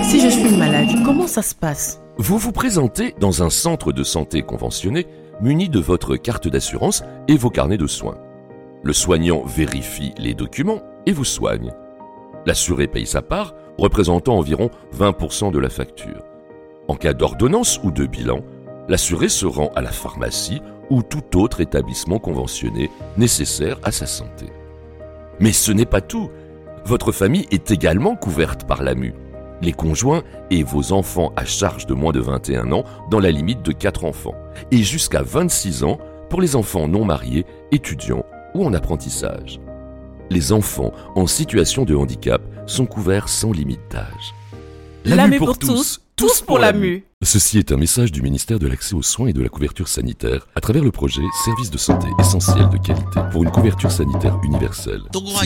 Si je suis malade, comment ça se passe? Vous vous présentez dans un centre de santé conventionné muni de votre carte d'assurance et vos carnets de soins. Le soignant vérifie les documents et vous soigne. L'assuré paye sa part, représentant environ 20% de la facture. En cas d'ordonnance ou de bilan, l'assuré se rend à la pharmacie ou tout autre établissement conventionné nécessaire à sa santé. Mais ce n'est pas tout. Votre famille est également couverte par l'AMU. Les conjoints et vos enfants à charge de moins de 21 ans dans la limite de 4 enfants et jusqu'à 26 ans pour les enfants non mariés, étudiants ou en apprentissage. Les enfants en situation de handicap sont couverts sans limite d'âge. L'AMU pour tous, tous pour l'AMU. Ceci est un message du ministère de l'Accès aux soins et de la couverture sanitaire à travers le projet Services de santé essentiels de qualité pour une couverture sanitaire universelle.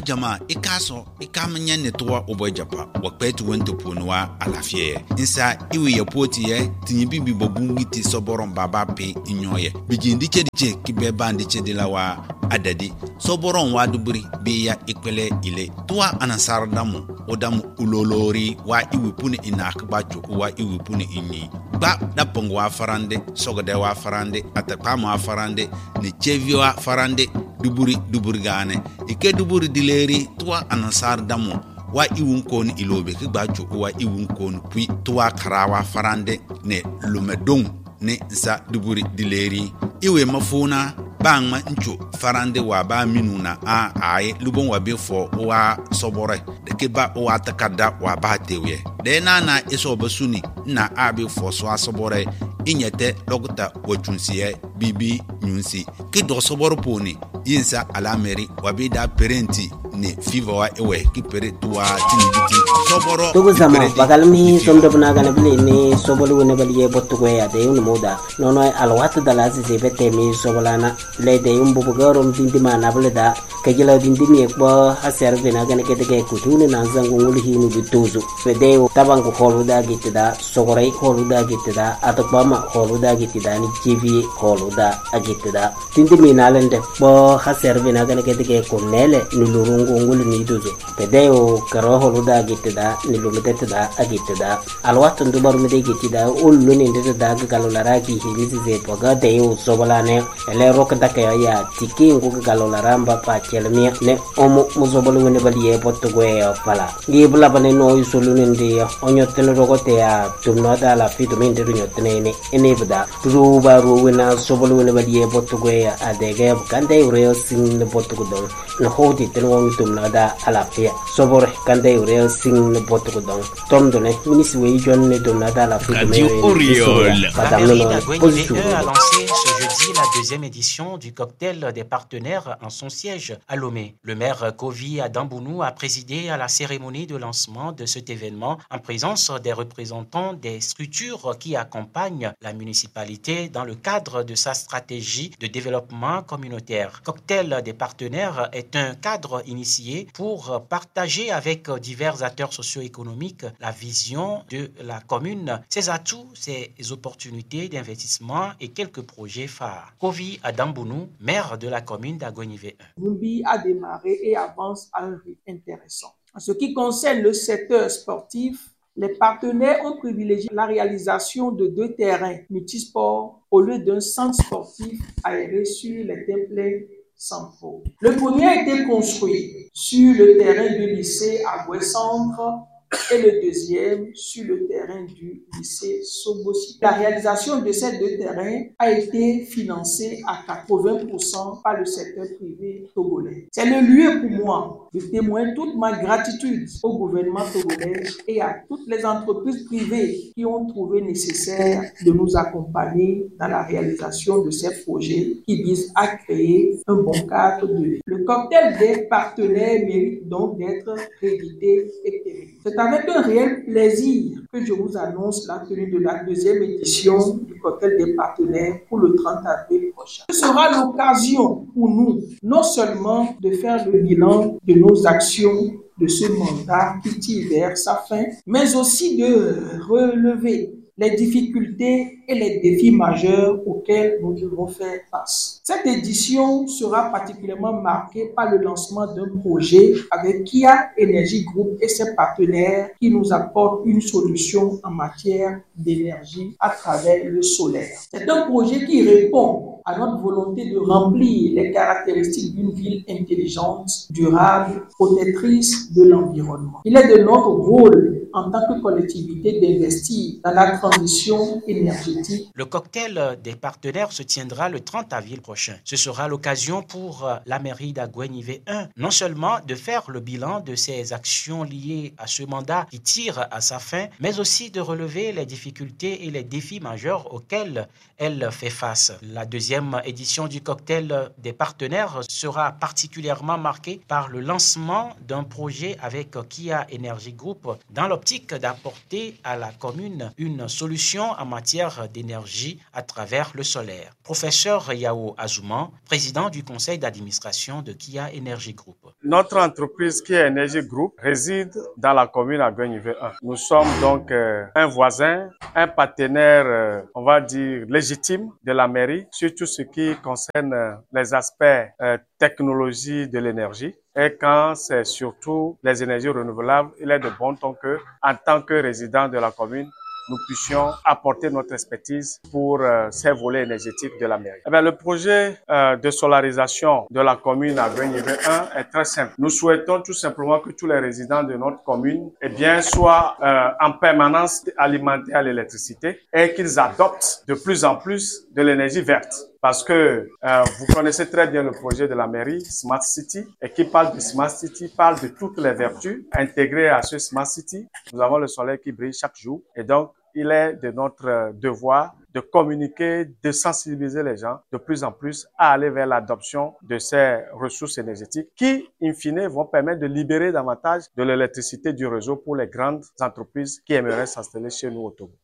Adadi soboron wa duburi biya ikwele ile tuwa anasar damu odamu ulolori wa iwipuni inakba chuku wa iwipuni inyi ba dapong wa farande sogode wa farande atakam wa farande ni chevi wa farande duburi gane ike duburi dileri tuwa anasar damu wa iwun kon ilobe kigba chuku wa iwun kon pui tuwa karawa farande ne lumedong ne sa duburi dileri iwe mafuna bang ma ncho farande wa ba minuna a ai lubon wa be fo wa sobore de ke ba wa takada wa ba tewe de na eso basuni na abi fo so asobore inyete logta wachunsiye bibi nyunsi ke do soboro poni yinsa alameri wa be da parenti ne fiva wa ewe ki pere tuwa tinibiti soboro tugu zama bagalmi somdo bnaga bile ni sobolo wona baliye botto ko ya de un moda nono alwat dala si bete mi sobolana le de un bubu garom dindima na bele da kajila dindimi ko haser bena gane ke de kutune na zangu nguli hinu bituzu fede tabangu holuda gitida sogorai holuda gitida atokbama holuda gitida ni jivi holuda agitida dindimi na lende bo haser bena gane ke de ko nele ni lurungu nguli ni duzu fede o karo holuda gitida ni lumedetida agitida alwat ndubar mede gitida ullu ni ndeda galolara ki hilizi ze poga de o sobolane ele rok dakaya ya tiki ngu galolaramba pa chelmia ne omo muzobolu ne baliye potgo ya pala ngibla bane no isolu ne ndi onyotene rogote ya tumno da la fitu mende nyotene ne enebda ruba ruwena sobolu ne baliye potgo ya adege kande ureo sing ne potgo don no hodi tenwo tumno da ala fia sobor kande ureo sing ne potgo don tomdo ne minisi we jon ne tumno da la fitu La mairie d'Agoué-Nivé a lancé ce jeudi la deuxième édition du cocktail des partenaires en son siège à Lomé. Le maire Kovi Adambounou a présidé à la cérémonie de lancement de cet événement en présence des représentants des structures qui accompagnent la municipalité dans le cadre de sa stratégie de développement communautaire. Cocktail des partenaires est un cadre initié pour partager avec divers acteurs socio-économiques la vision de la commune, ses atouts, ses opportunités d'investissement et quelques projets phares. Kovi Adambounou, maire de la commune d'Agoué-Nivé 1. Mumbi a démarré et avance à un rythme intéressant. En ce qui concerne le secteur sportif, les partenaires ont privilégié la réalisation de 2 terrains multisports au lieu d'un centre sportif aéré sur les templets centraux. Le premier a été construit sur le terrain du lycée Agoué-Centre et le deuxième sur le terrain du lycée Sobosi. La réalisation de ces 2 terrains a été financée à 80% par le secteur privé togolais. C'est le lieu pour moi de témoigner toute ma gratitude au gouvernement togolais et à toutes les entreprises privées qui ont trouvé nécessaire de nous accompagner dans la réalisation de ces projets qui visent à créer un bon cadre de vie. Le cocktail des partenaires mérite donc d'être réédité et pérennisé. C'est avec un réel plaisir que je vous annonce la tenue de la deuxième édition du cocktail des partenaires pour le 30 avril prochain. Ce sera l'occasion pour nous, non seulement de faire le bilan de nos actions de ce mandat qui tire vers sa fin, mais aussi de relever les difficultés et les défis majeurs auxquels nous devons faire face. Cette édition sera particulièrement marquée par le lancement d'un projet avec Kia Energy Group et ses partenaires qui nous apportent une solution en matière d'énergie à travers le solaire. C'est un projet qui répond à notre volonté de remplir les caractéristiques d'une ville intelligente, durable, protectrice de l'environnement. Il est de notre rôle en tant que collectivité d'investir dans la transition énergétique. Le cocktail des partenaires se tiendra le 30 avril prochain. Ce sera l'occasion pour la mairie d'Agoué-Nivé 1 non seulement de faire le bilan de ses actions liées à ce mandat qui tire à sa fin, mais aussi de relever les difficultés et les défis majeurs auxquels elle fait face. La deuxième édition du cocktail des partenaires sera particulièrement marquée par le lancement d'un projet avec Kia Energy Group dans l'optique d'apporter à la commune une solution en matière d'énergie à travers le solaire. Professeur Yao Azouman, président du conseil d'administration de Kia Energy Group. Notre entreprise Kia Energy Group réside dans la commune Agoué-Nivé 1. Nous sommes donc un voisin, un partenaire, on va dire, légitime de la mairie sur tout ce qui concerne les aspects technologie de l'énergie. Et quand c'est surtout les énergies renouvelables, il est de bon ton que, en tant que résident de la commune, nous puissions apporter notre expertise pour ces volets énergétiques de la mairie. Le projet de solarisation de la commune Agoué-Nivé 1 est très simple. Nous souhaitons tout simplement que tous les résidents de notre commune soient en permanence alimentés à l'électricité et qu'ils adoptent de plus en plus de l'énergie verte. Parce que vous connaissez très bien le projet de la mairie Smart City, et qui parle de Smart City, parle de toutes les vertus intégrées à ce Smart City. Nous avons le soleil qui brille chaque jour, et donc il est de notre devoir de communiquer, de sensibiliser les gens de plus en plus à aller vers l'adoption de ces ressources énergétiques qui, in fine, vont permettre de libérer davantage de l'électricité du réseau pour les grandes entreprises qui aimeraient s'installer chez nous au Togo.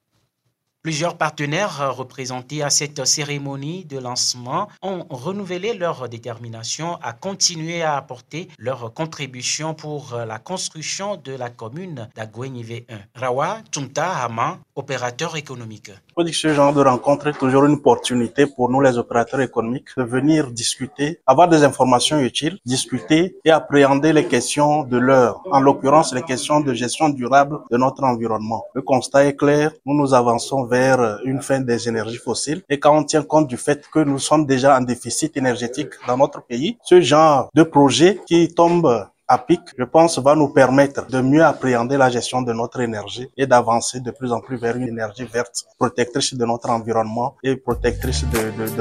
Plusieurs partenaires représentés à cette cérémonie de lancement ont renouvelé leur détermination à continuer à apporter leur contribution pour la construction de la commune d'Agoué-Nivé 1. Rawa Tumta Hama, opérateur économique. On dit que ce genre de rencontre est toujours une opportunité pour nous les opérateurs économiques de venir discuter, avoir des informations utiles, discuter et appréhender les questions de l'heure, en l'occurrence les questions de gestion durable de notre environnement. Le constat est clair, nous avançons vers une fin des énergies fossiles et quand on tient compte du fait que nous sommes déjà en déficit énergétique dans notre pays, ce genre de projet qui tombe à pic, je pense, va nous permettre de mieux appréhender la gestion de notre énergie et d'avancer de plus en plus vers une énergie verte, protectrice de notre environnement et protectrice de